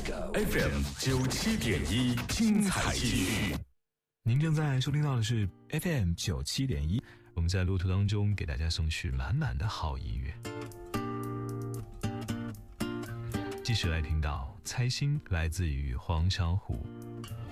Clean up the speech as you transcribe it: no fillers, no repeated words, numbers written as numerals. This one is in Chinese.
FM 97.1，精彩继续。 您正在收听到的是 FM 97.1，我们在路途当中给大家送去满满的好音乐。继续来听到猜心，来自于黄小琥。